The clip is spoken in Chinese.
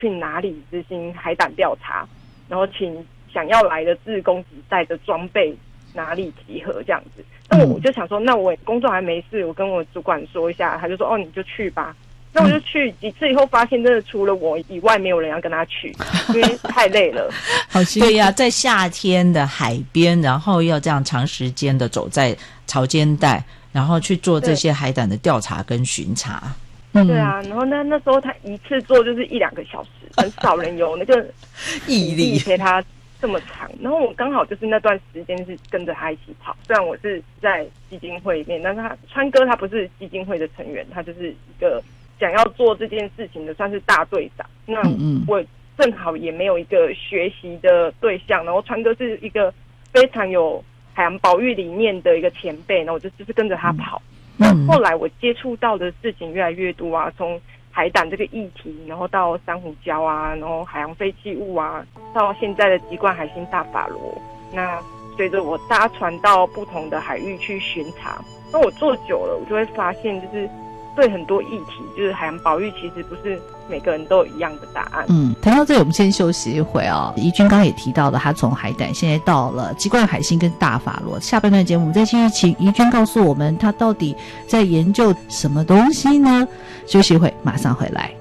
去哪里执行海胆调查，然后请想要来的志工只带着装备哪里集合这样子。那我就想说，那我工作还没事，我跟我主管说一下，他就说你就去吧。那我就去几次以后，发现真的除了我以外，没有人要跟他去，因为太累了。 好辛苦。对呀，在夏天的海边，然后要这样长时间的走在潮间带，然后去做这些海胆的调查跟巡查。 对啊，然后那时候他一次做就是1-2个小时，很少人有那个毅力陪他这么长。然后我刚好就是那段时间是跟着他一起跑，虽然我是在基金会里面，但是川哥他不是基金会的成员，他就是一个想要做这件事情的算是大队长。那我正好也没有一个学习的对象，然后川哥是一个非常有海洋保育理念的一个前辈，然后我就是跟着他跑。那后来我接触到的事情越来越多啊，从海胆这个议题，然后到珊瑚礁啊，然后海洋废弃物啊，到现在的籍贯海星大法螺。那随着我搭船到不同的海域去巡查，那我做久了，我就会发现，就是对很多议题，就是海洋保育其实不是每个人都有一样的答案。 谈到这里我们先休息一会啊。怡君刚刚也提到了，他从海胆现在到了籍贯海星跟大法螺。下半段节目我们再继续请怡君告诉我们，他到底在研究什么东西呢？休息一会，马上回来。